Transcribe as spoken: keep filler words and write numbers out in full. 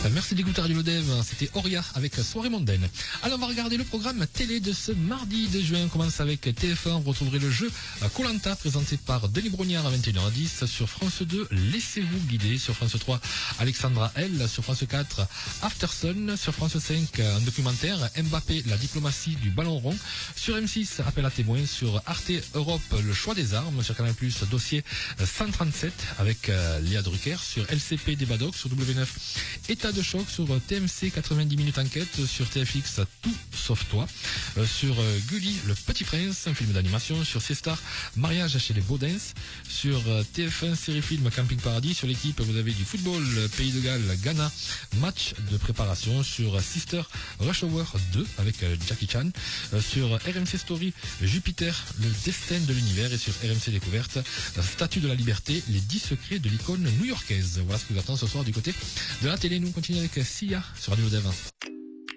Merci d'écouter Radio Lodev, c'était Oria avec Soirée mondaine. Alors on va regarder le programme télé de ce mardi deux juin. On commence avec T F un, vous retrouverez le jeu Koh Lanta présenté par Denis Brognard à vingt et une heures dix. Sur France deux, Laissez-vous guider. Sur France trois, Alexandra L. Sur France quatre, Aftersun. Sur France cinq, un documentaire, Mbappé, la diplomatie du ballon rond. Sur M six, Appel à témoins. Sur Arte Europe, le choix des armes. Sur Canal plus, dossier cent trente-sept avec Léa Drucker. Sur L C P, débat doc. Sur W neuf, état de choc. Sur T M C, quatre-vingt-dix minutes enquête. Sur T F X, Tout sauf toi. Euh, sur euh, Gulli, Le Petit Prince, un film d'animation. Sur C-Star, Mariage chez les Baudins. Sur euh, T F un, série film Camping Paradis. Sur l'équipe, vous avez du football, Pays de Galles, Ghana, match de préparation. Sur euh, Sister, Rush Hour deux avec euh, Jackie Chan. Euh, sur R M C Story, Jupiter, le destin de l'univers. Et sur R M C Découverte, Statue de la liberté, les dix secrets de l'icône new-yorkaise. Voilà ce que vous attend ce soir du côté de la télé. Nous continuons avec Sia sur Radio Dev.